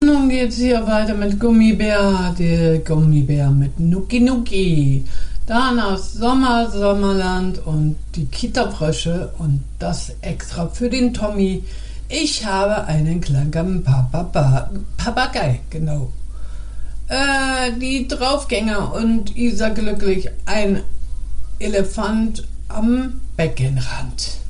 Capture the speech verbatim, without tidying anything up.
nun geht's hier weiter mit Gummibär, der Gummibär mit Nuki Nuki. Dann aus Sommer, Sommerland und die Kita-Frösche und das extra für den Tommy. Ich habe einen kleinen Papapa, Papagei, genau. Äh, die Draufgänger und Isa glücklich, ein Elefant am Beckenrand.